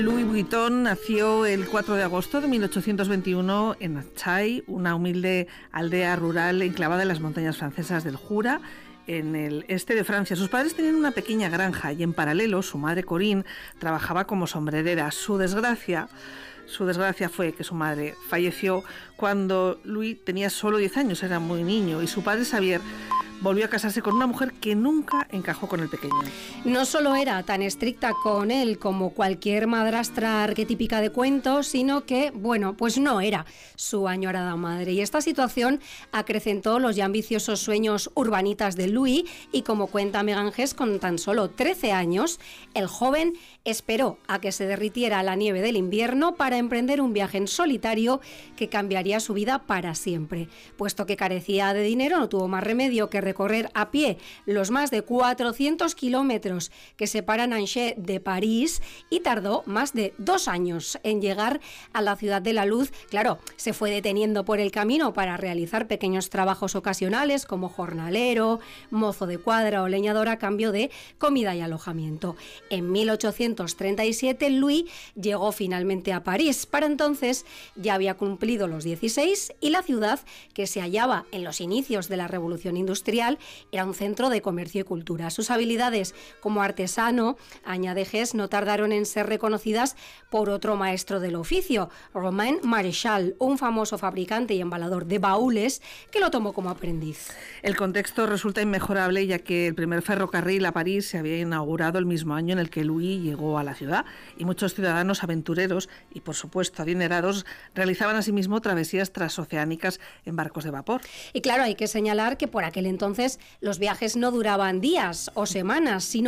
Louis Vuitton nació el 4 de agosto de 1821 en Archailles, una humilde aldea rural enclavada en las montañas francesas del Jura, en el este de Francia. Sus padres tenían una pequeña granja y en paralelo su madre Corinne trabajaba como sombrerera. Su desgracia fue que su madre falleció cuando Louis tenía solo 10 años, era muy niño, y su padre Xavier volvió a casarse con una mujer que nunca encajó con el pequeño. No solo era tan estricta con él como cualquier madrastra arquetípica de cuentos, sino que, bueno, pues no era su añorada madre. Y esta situación acrecentó los ya ambiciosos sueños urbanitas de Louis y, como cuenta Megan Hess, con tan solo 13 años, el joven esperó a que se derritiera la nieve del invierno para emprender un viaje en solitario que cambiaría su vida para siempre. Puesto que carecía de dinero, no tuvo más remedio que recorrer a pie los más de 400 kilómetros que separan Angers de París y tardó más de 2 años en llegar a la ciudad de la luz. Claro, se fue deteniendo por el camino para realizar pequeños trabajos ocasionales como jornalero, mozo de cuadra o leñador a cambio de comida y alojamiento. En 1837 Louis llegó finalmente a París. Para entonces ya había cumplido los 16 y la ciudad, que se hallaba en los inicios de la Revolución Industrial, era un centro de comercio y cultura. Sus habilidades como artesano, añade Hess, no tardaron en ser reconocidas por otro maestro del oficio, Romain Maréchal, un famoso fabricante y embalador de baúles que lo tomó como aprendiz. El contexto resulta inmejorable, ya que el primer ferrocarril a París se había inaugurado el mismo año en el que Louis llegó a la ciudad, y muchos ciudadanos aventureros y, por supuesto, adinerados realizaban asimismo travesías transoceánicas en barcos de vapor. Y claro, hay que señalar que por aquel entonces los viajes no duraban días o semanas, sino